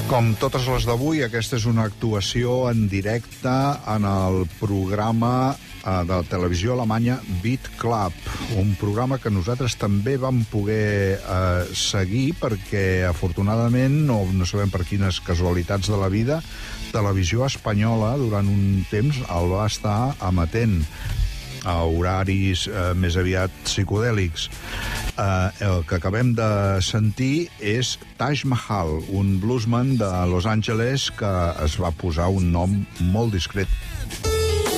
Com totes les d'avui, aquesta és una actuació en directe en el programa de la televisió alemanya Beat Club, un programa que nosaltres també vam poder seguir perquè, afortunadament, no sabem per quines casualitats de la vida, Televisió Espanyola, durant un temps, el va estar emetent a horaris més aviat psicodèlics. El que acabem de sentir és Taj Mahal, un bluesman de Los Angeles que es va posar un nom molt discret.